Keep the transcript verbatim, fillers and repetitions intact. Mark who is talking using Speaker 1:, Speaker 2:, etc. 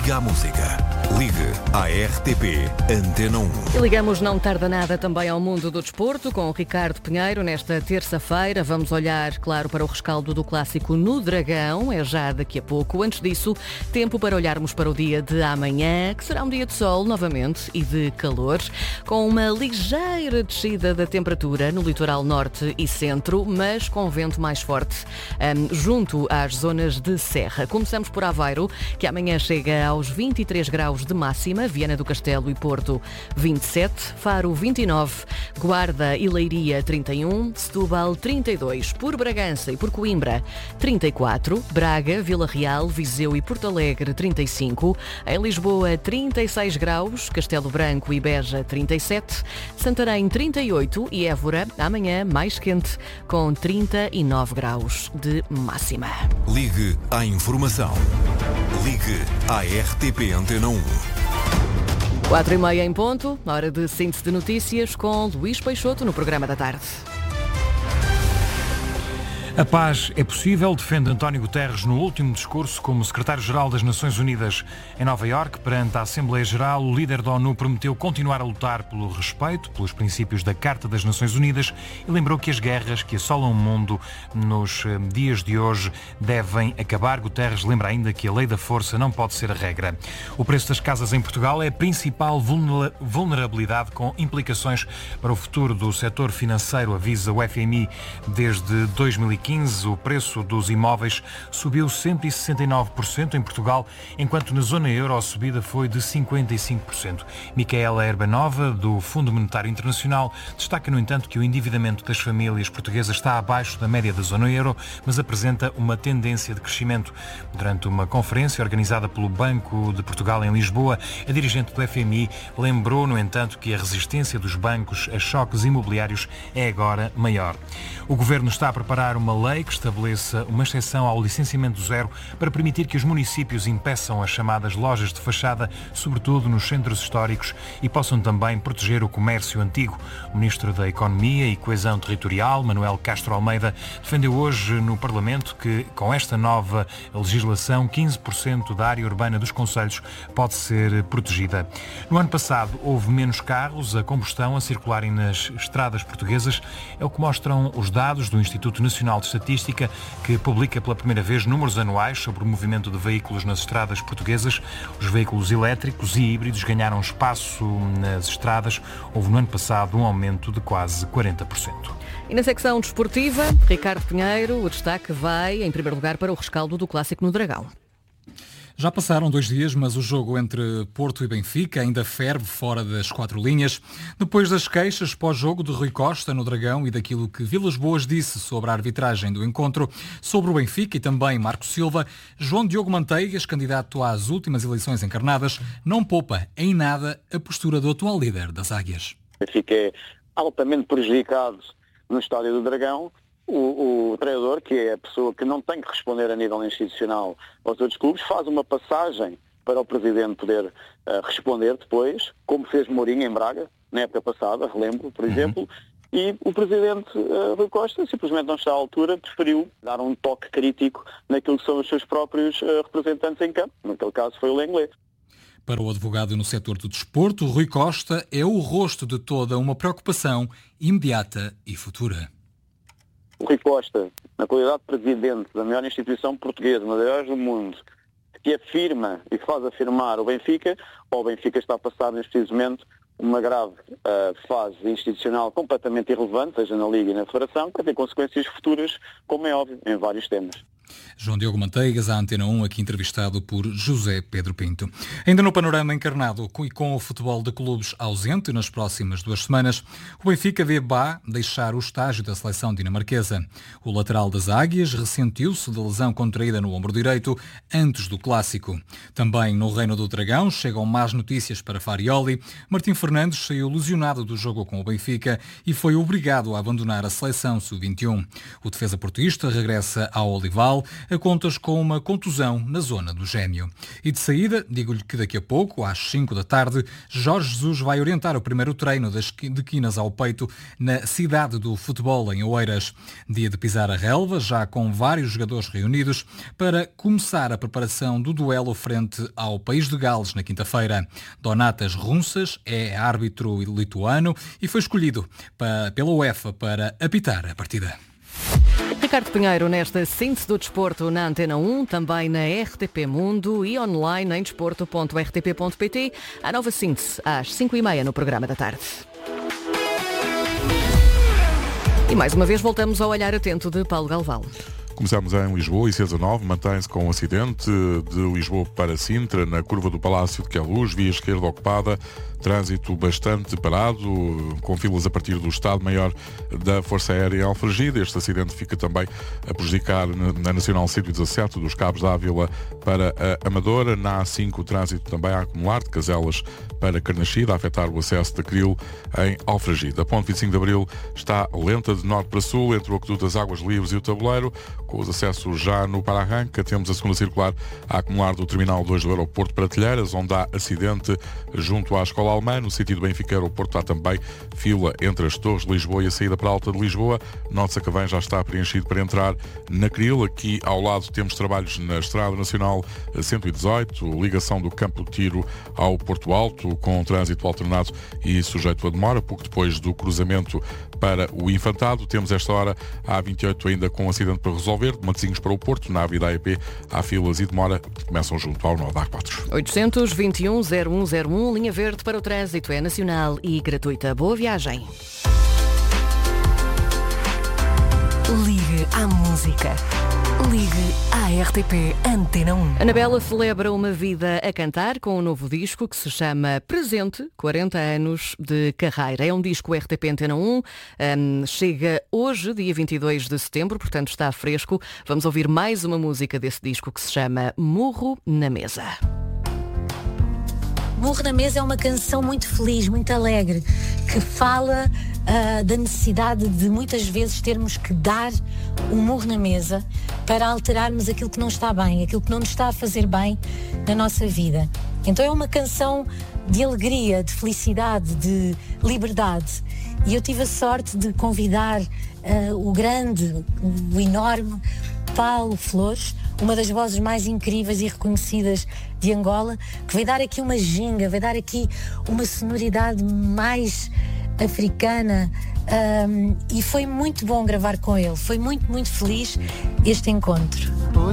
Speaker 1: Liga à música. Ligue à R T P Antena um.
Speaker 2: E ligamos não tarda nada também ao mundo do desporto com o Ricardo Pinheiro. Nesta terça-feira vamos olhar, claro, para o rescaldo do clássico no Dragão. É já daqui a pouco. Antes disso, tempo para olharmos para o dia de amanhã, que será um dia de sol novamente e de calor, com uma ligeira descida da temperatura no litoral norte e centro, mas com vento mais forte um, junto às zonas de serra. Começamos por Aveiro, que amanhã chega aos vinte e três graus de máxima, Viana do Castelo e Porto vinte e sete, Faro vinte e nove, Guarda e Leiria trinta e um, Setúbal trinta e dois, por Bragança e por Coimbra trinta e quatro, Braga, Vila Real, Viseu e Porto Alegre trinta e cinco, em Lisboa trinta e seis graus, Castelo Branco e Beja trinta e sete, Santarém trinta e oito e Évora amanhã mais quente com trinta e nove graus de máxima.
Speaker 1: Ligue à informação. Ligue à R T P Antena um.
Speaker 2: Quatro e meia em ponto, hora de síntese de notícias com Luís Peixoto no programa da tarde.
Speaker 3: A paz é possível, defende António Guterres no último discurso como secretário-geral das Nações Unidas. Em Nova Iorque, perante a Assembleia Geral, o líder da ONU prometeu continuar a lutar pelo respeito, pelos princípios da Carta das Nações Unidas e lembrou que as guerras que assolam o mundo nos dias de hoje devem acabar. Guterres lembra ainda que a lei da força não pode ser a regra. O preço das casas em Portugal é a principal vulnerabilidade com implicações para o futuro do setor financeiro, avisa o F M I. Desde dois mil e quinze, o preço dos imóveis subiu cento e sessenta e nove por cento em Portugal, enquanto na zona euro a subida foi de cinquenta e cinco por cento. Micaela Erbanova, do Fundo Monetário Internacional, destaca, no entanto, que o endividamento das famílias portuguesas está abaixo da média da zona euro, mas apresenta uma tendência de crescimento. Durante uma conferência organizada pelo Banco de Portugal em Lisboa, a dirigente do F M I lembrou, no entanto, que a resistência dos bancos a choques imobiliários é agora maior. O Governo está a preparar uma lei que estabeleça uma exceção ao licenciamento zero para permitir que os municípios impeçam as chamadas lojas de fachada, sobretudo nos centros históricos, e possam também proteger o comércio antigo. O Ministro da Economia e Coesão Territorial, Manuel Castro Almeida, defendeu hoje no Parlamento que, com esta nova legislação, quinze por cento da área urbana dos concelhos pode ser protegida. No ano passado, houve menos carros a combustão a circularem nas estradas portuguesas, é o que mostram os dados do Instituto Nacional de Estatística, que publica pela primeira vez números anuais sobre o movimento de veículos nas estradas portuguesas. Os veículos elétricos e híbridos ganharam espaço nas estradas. Houve no ano passado um aumento de quase quarenta por cento.
Speaker 2: E na secção desportiva, Ricardo Pinheiro, o destaque vai, em primeiro lugar, para o rescaldo do clássico no Dragão.
Speaker 4: Já passaram dois dias, mas o jogo entre Porto e Benfica ainda ferve fora das quatro linhas. Depois das queixas pós-jogo de Rui Costa no Dragão e daquilo que Vilas Boas disse sobre a arbitragem do encontro, sobre o Benfica e também Marco Silva, João Diogo Manteigas, candidato às últimas eleições encarnadas, não poupa em nada a postura do atual líder das Águias.
Speaker 5: O Benfica é altamente prejudicado no estádio do Dragão. O, o treinador, que é a pessoa que não tem que responder a nível institucional aos outros clubes, faz uma passagem para o Presidente poder uh, responder depois, como fez Mourinho em Braga, na época passada, relembro, por exemplo, uhum. E o Presidente uh, Rui Costa simplesmente não está à altura, preferiu dar um toque crítico naquilo que são os seus próprios uh, representantes em campo, naquele caso foi o Lenglet.
Speaker 4: Para o advogado no setor do desporto, Rui Costa é o rosto de toda uma preocupação imediata e futura.
Speaker 5: O Rui Costa, na qualidade de presidente da maior instituição portuguesa, uma das maiores do mundo, que afirma e faz afirmar o Benfica, ou o Benfica está a passar neste preciso momento uma grave uh, fase institucional completamente irrelevante, seja na Liga e na Federação, que vai ter consequências futuras, como é óbvio, em vários temas.
Speaker 4: João Diogo Manteigas, à Antena um, aqui entrevistado por José Pedro Pinto. Ainda no panorama encarnado e com o futebol de clubes ausente nas próximas duas semanas, o Benfica vê Bá deixar o estágio da seleção dinamarquesa. O lateral das Águias ressentiu-se da lesão contraída no ombro direito antes do clássico. Também no Reino do Dragão chegam más notícias para Farioli. Martim Fernandes saiu lesionado do jogo com o Benfica e foi obrigado a abandonar a seleção sub vinte e um. O defesa portuguista regressa ao Olival hospital a contas com uma contusão na zona do gêmeo. E de saída, digo-lhe que daqui a pouco, às cinco da tarde, Jorge Jesus vai orientar o primeiro treino das, de quinas ao peito na cidade do futebol, em Oeiras. Dia de pisar a relva, já com vários jogadores reunidos, para começar a preparação do duelo frente ao País de Gales na quinta-feira. Donatas Runças é árbitro lituano e foi escolhido pa, pela UEFA para apitar a partida.
Speaker 2: Ricardo Pinheiro nesta síntese do desporto na Antena um, também na R T P Mundo e online em desporto ponto r t p ponto p t. A nova síntese às cinco e meia no programa da tarde. E mais uma vez voltamos ao olhar atento de Paulo Galvão.
Speaker 6: Começamos em Lisboa, I C dezanove, mantém-se com um acidente de Lisboa para Sintra, na curva do Palácio de Queluz, via esquerda ocupada, trânsito bastante parado, com filas a partir do Estado-Maior da Força Aérea em Alfragide. Este acidente fica também a prejudicar na Nacional cento e dezassete, dos Cabos da Ávila para a Amadora. Na A cinco, o trânsito também a acumular, de Caselas para Carnaxide, a afetar o acesso da Cril em Alfragide. A ponte vinte e cinco de Abril está lenta de norte para sul, entre o Aqueduto das Águas Livres e o Tabuleiro, com os acessos já no para-arranca. Temos a segunda circular a acumular do Terminal dois do Aeroporto para Telheiras, onde há acidente junto à Escola Alemã. No sentido Benfica Aeroporto há também fila entre as Torres de Lisboa e a saída para a Alta de Lisboa. Note-se que Cavém já está preenchido para entrar na Cril. Aqui ao lado temos trabalhos na Estrada Nacional cento e dezoito, ligação do Campo de Tiro ao Porto Alto, com trânsito alternado e sujeito a demora, pouco depois do cruzamento para o Infantado. Temos esta hora a A vinte e oito ainda com um acidente para resolver, de Matosinhos para o Porto. Na Avenida A E P há filas e demora, que começam junto ao nó da A quatro.
Speaker 2: oitocentos, vinte e um, zero um zero um, linha verde para o trânsito, é nacional e gratuita. Boa viagem.
Speaker 7: Ligue à música. Ligue à R T P Antena um.
Speaker 2: Anabela celebra uma vida a cantar com um novo disco que se chama Presente, quarenta anos de carreira. É um disco R T P Antena um, um, chega hoje, dia vinte e dois de setembro, portanto está fresco. Vamos ouvir mais uma música desse disco que se chama Murro na Mesa.
Speaker 8: Murro na Mesa é uma canção muito feliz, muito alegre, que fala uh, da necessidade de muitas vezes termos que dar um murro na mesa para alterarmos aquilo que não está bem, aquilo que não nos está a fazer bem na nossa vida. Então é uma canção de alegria, de felicidade, de liberdade. E eu tive a sorte de convidar uh, o grande, o enorme Paulo Flores, uma das vozes mais incríveis e reconhecidas de Angola, que vai dar aqui uma ginga, vai dar aqui uma sonoridade mais africana, um, e foi muito bom gravar com ele, foi muito, muito feliz este encontro.